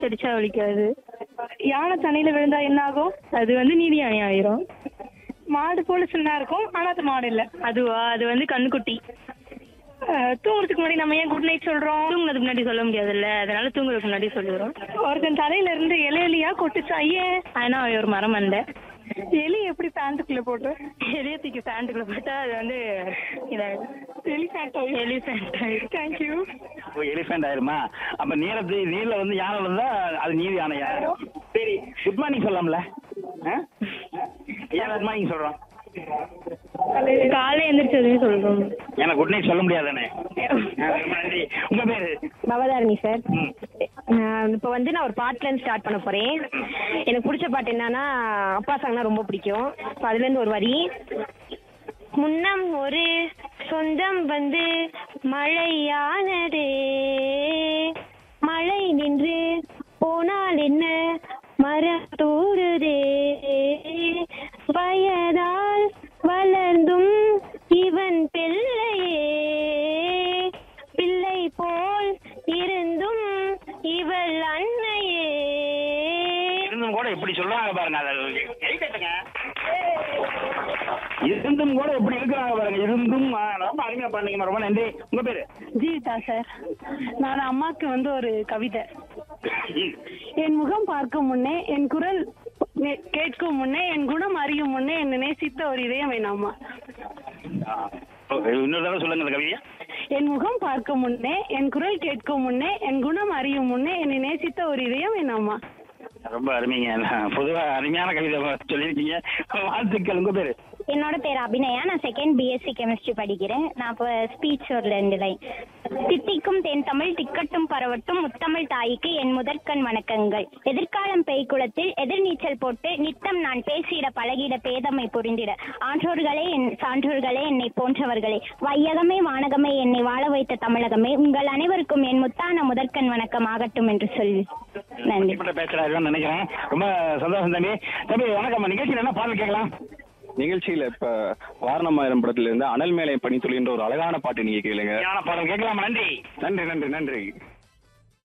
கடிச்சா வலிக்காது. யானை தண்ணியில விழுந்தா என்ன ஆகும்? அது நீதி யானை ஆயிரும். மாடு போல சின்ன இருக்கும், ஆனா அது மாடு இல்ல. அதுவா? அது கண்ணுக்குட்டி. தூங்குறதுக்கு முன்னாடி நம்ம ஏன் குட் நைட் சொல்றோம்? தூங்குறதுக்கு முன்னாடி சொல்ல முடியாதுல்ல, அதனால தூங்குறதுக்கு முன்னாடி சொல்லிடுறோம். ஒருத்தன் தலையில இருந்து இலையிலையா கொட்டுச்சா? ஏன்? ஆனா ஒரு மரம் மண்டை. எலி எப்படி பேண்ட்டுக்குள்ள போட்டு? எலியத்துக்கு பேண்ட்டுக்குள்ள போட்டா அது இதாயிடும். எலிஃபேண்ட். தேங்க்யூ. எலிஃபென்ட் ஆயிருமா? அப்ப நீர்ல யானை வந்தா அது நீதி யானையா? சரி, குட் மார்னிங் சொல்லலாம்ல? ஏன் குட் மார்னிங் சொல்றோம்? காலை எந்திரிச்சதுன்னு சொல்றோம். ஏன்னா குட் நைட் சொல்ல முடியாதானே? ரொம்ப நன்றி. உங்க பேரு? பவதாரணி சார். இப்போ நான் ஒரு பாட்டுல இருந்து ஸ்டார்ட் பண்ண போறேன். எனக்கு பிடிச்ச பாட்டு என்னன்னா அப்பா சாங்னா ரொம்ப பிடிக்கும். அதுல இருந்து ஒரு வரி. முன்னம் ஒரு சொந்தம் மழையானதே, மழை நின்று போனால் என்ன மரம் தூறுதே, வயதால் வளர்ந்தும் இவன் பிள்ளையே, பிள்ளை போல் இருந்தும் இவள் அன்னையே. இருந்தும் கூட எப்படி சொல்றாங்க பாருங்க. இருந்தும் கூட எப்படி இருக்கிறாங்க பாருங்க. இருந்தும் ரொம்ப அருமையா பண்ணீங்க. ரொம்ப நன்றி. உங்க பேரு? ஜீவிதா சார். நான் அம்மாக்கு ஒரு கவிதை. என் முகம் பார்க்கும் முன்னே, என் குரல் கேட்கும் முன்னே, என் குணம் அறியும் முன்னே என்னை நேசித்த ஒரு இதயம் வேணாமா? இன்னொரு தடவை சொல்லுங்க அந்த கவிதையா. என் முகம் பார்க்கும் முன்னே, என் குரல் கேட்கும் முன்னே, என் குணம் அறியும் முன்னே என்னை நேசித்த ஒரு இதயம் வேணாமா? ரொம்ப அருமைங்க. பொதுவா அருமையான கவிதை சொல்லியிருக்கீங்க. வாழ்த்துக்கள். உங்க பேரு? என்னோட பேர் அபிநயா. நான் செகண்ட் பிஎஸ்சி கெமிஸ்ட்ரி படிக்கிறேன். நான் இப்போ ஸ்பீச் ஒரு 2 லைன். தித்திக்கும் தென் தமிழ் திக்கட்டும் பரவட்டும் முத்தமிழ் தாய்க்கு என் முதற்கண் வணக்கங்கள். எதிர்காலம் பெய்குளத்தில் எதிர்நீச்சல் போட்டு நித்தம் நான் பேசிட பழகிட பேதமை புரிந்திட ஆன்றோர்களே சான்றோர்களே என்னை போன்றவர்களே வையகமே வானகமே என்னை வாழ வைத்த தமிழகமே உங்கள் அனைவருக்கும் என் முத்தான முதற்கண் வணக்கம் ஆகட்டும் என்று சொல்லி நன்றி. பேசுறாரு நினைக்கிறேன். ரொம்ப சந்தோஷம் தம்பி. தம்பி வணக்கம். நிகழ்ச்சியில் என்ன பாடல் கேட்கலாம்? நிகழ்ச்சியில இப்ப வாரணமாயிரம் படத்துல இருந்து அனல் மேலே பணித்துளின்ற ஒரு அழகான பாட்டு நீங்க கேளுங்க. பாடல் கேட்கலாம். நன்றி. நன்றி நன்றி நன்றி.